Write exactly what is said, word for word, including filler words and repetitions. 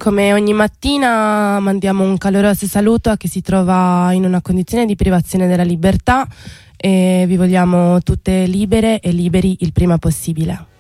Come ogni mattina mandiamo un caloroso saluto a chi si trova in una condizione di privazione della libertà e vi vogliamo tutte libere e liberi il prima possibile.